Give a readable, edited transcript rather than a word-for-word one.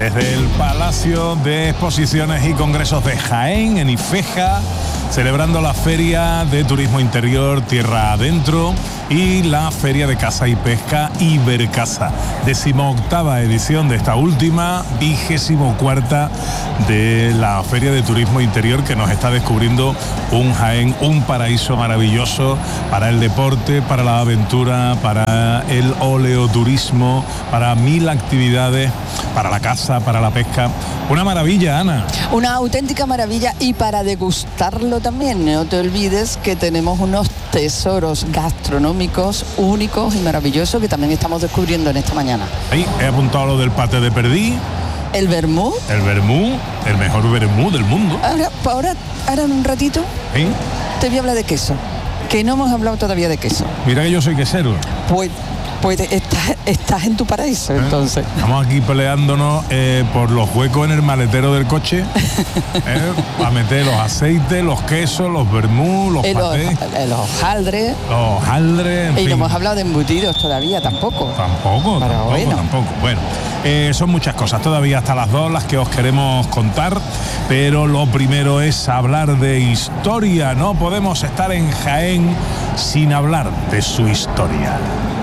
Desde el Palacio de Exposiciones y Congresos de Jaén, en Ifeja, celebrando la Feria de Turismo Interior Tierra Adentro y la Feria de Caza y Pesca Ibercaza. 18ª edición de esta última, 24ª de la Feria de Turismo Interior, que nos está descubriendo un Jaén, un paraíso maravilloso para el deporte, para la aventura, para el oleoturismo, para 1000 actividades, para la caza, para la pesca. Una maravilla, Ana. Una auténtica maravilla, y para degustarlo también, no te olvides que tenemos unos tesoros gastronómicos únicos y maravillosos que también estamos descubriendo en esta mañana. Ahí he apuntado lo del paté de perdí. El vermú. El vermú, el mejor vermú del mundo. Ahora en un ratito, ¿Sí? te voy a hablar de queso, que no hemos hablado todavía de queso. Mira que yo soy quesero. Pues estás en tu paraíso, entonces. Estamos aquí peleándonos por los huecos en el maletero del coche, para meter los aceites, los quesos, los vermú, los patés. Los hojaldres. Los hojaldres, en Y fin. no hemos hablado de embutidos todavía, tampoco. Tampoco. Bueno, son muchas cosas todavía hasta las 2 las que os queremos contar, pero lo primero es hablar de historia. No podemos estar en Jaén sin hablar de su historia.